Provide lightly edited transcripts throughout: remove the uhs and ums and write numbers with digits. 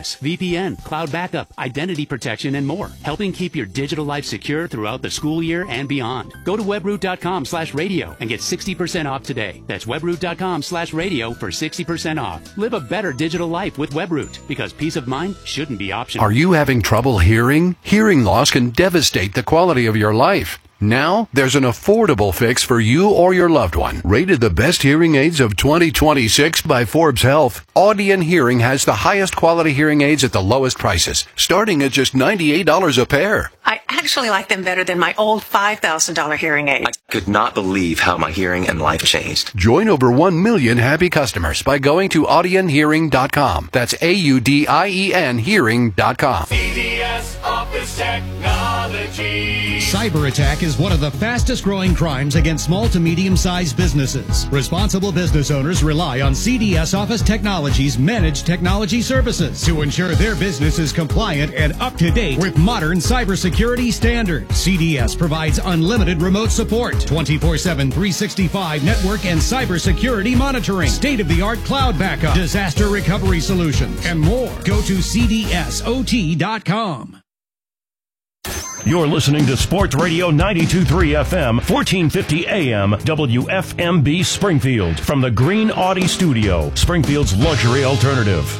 service, VPN, cloud backup, identity protection, and more, helping keep your digital life secure throughout the school year and beyond. Go to webroot.com/radio and get 60% off today. That's webroot.com/radio for 60% off. Live a better digital life with Webroot, because peace of mind shouldn't be optional. Are you having trouble hearing? Hearing loss can devastate the quality of your life. Now, there's an affordable fix for you or your loved one. Rated the best hearing aids of 2026 by Forbes Health, Audien Hearing has the highest quality hearing aids at the lowest prices, starting at just $98 a pair. I actually like them better than my old $5,000 hearing aid. I could not believe how my hearing and life changed. Join over 1 million happy customers by going to audienhearing.com. That's AUDIEN hearing.com. CDS Office Technology. Cyber attack is one of the fastest growing crimes against small to medium-sized businesses. Responsible business owners rely on CDS Office Technology's managed technology services to ensure their business is compliant and up to date with modern cybersecurity standards. CDS provides unlimited remote support, 24/7, 365 network and cybersecurity monitoring, state-of-the-art cloud backup, disaster recovery solutions, and more. Go to cdsot.com. You're listening to Sports Radio 92.3 FM, 1450 AM, WFMB Springfield. From the Green Audi Studio, Springfield's luxury alternative.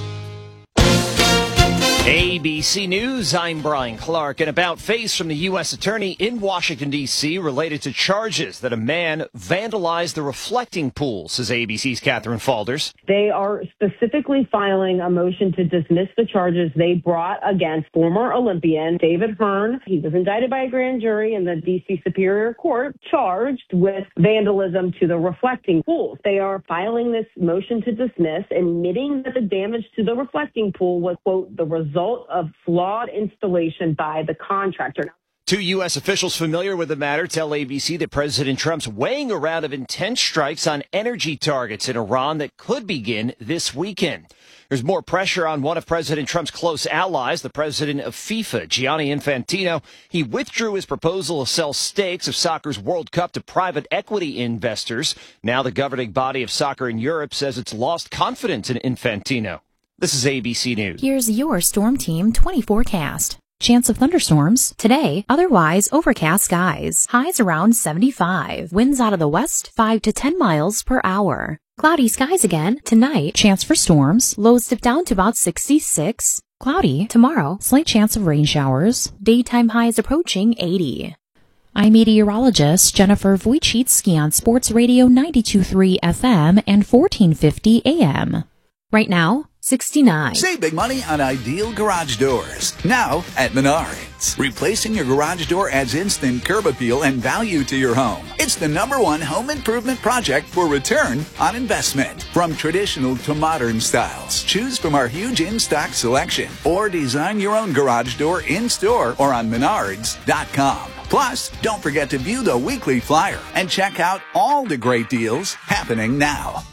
ABC News, I'm Brian Clark. An about-face from the U.S. Attorney in Washington, D.C. related to charges that a man vandalized the reflecting pool, says ABC's Catherine Falders. They are specifically filing a motion to dismiss the charges they brought against former Olympian David Hearn. He was indicted by a grand jury in the D.C. Superior Court, charged with vandalism to the reflecting pools. They are filing this motion to dismiss, admitting that the damage to the reflecting pool was, quote, the result of flawed installation by the contractor. Two U.S. officials familiar with the matter tell ABC that President Trump's weighing a round of intense strikes on energy targets in Iran that could begin this weekend. There's more pressure on one of President Trump's close allies, the president of FIFA, Gianni Infantino. He withdrew his proposal to sell stakes of soccer's World Cup to private equity investors. Now the governing body of soccer in Europe says it's lost confidence in Infantino. This is ABC News. Here's your Storm Team 20 forecast. Chance of thunderstorms today, otherwise overcast skies. Highs around 75. Winds out of the west 5 to 10 miles per hour. Cloudy skies again tonight. Chance for storms. Lows dip down to about 66. Cloudy tomorrow. Slight chance of rain showers. Daytime highs approaching 80. I'm meteorologist Jennifer Wojcicki on Sports Radio 92.3 FM and 1450 AM. Right now, 69. Save big money on ideal garage doors. Now at Menards. Replacing your garage door adds instant curb appeal and value to your home. It's the #1 home improvement project for return on investment. From traditional to modern styles, choose from our huge in-stock selection or design your own garage door in-store or on Menards.com. Plus, don't forget to view the weekly flyer and check out all the great deals happening now.